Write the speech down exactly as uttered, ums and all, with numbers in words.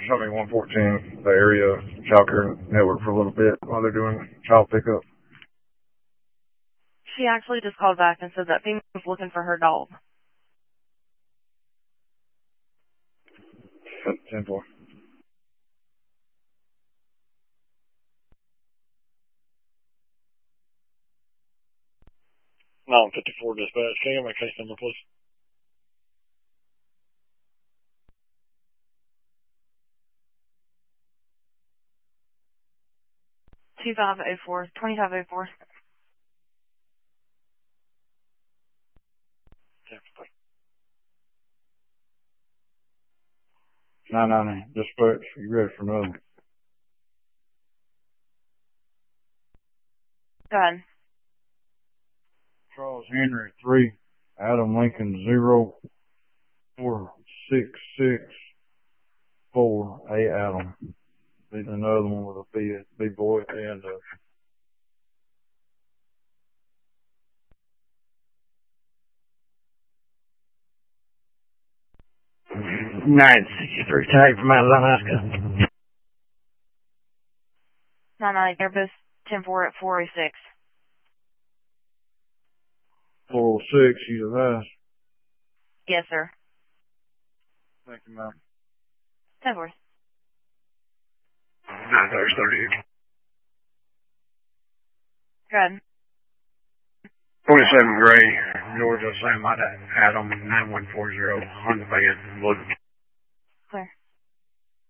show me one fourteen, the area child care network for a little bit while they're doing child pickup. She actually just called back and said that female was looking for her dog. ten four. nine fifty-four dispatch. Can you get my case number, please? two five oh four, twenty-five oh four. nine ninety, dispatch. You ready for another? Go ahead. Charles Henry three, Adam Lincoln zero, four six six four, A Adam. Need another one with a B, B boy at the end of it. nine sixty-three, tag from Alaska. nine ninety, Airbus ten four at four oh six. four oh six, you advise? Yes, sir. Thank you, ma'am. ten four. nine thirty. Go ahead. twenty-seven Gray, Georgia, Sam Adam, nine one four zero, on the van, looking.